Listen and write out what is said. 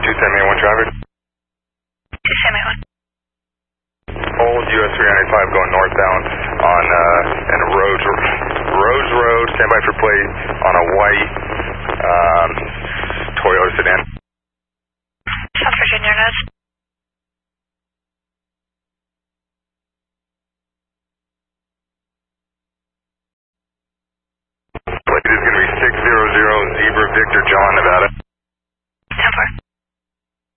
210 traffic. 271. Old US 395 going northbound on and Rhodes Road. Stand by for plate on a white Toyota sedan. South Virginia knows. Plate is going to be 600 Zebra Victor John, Nevada.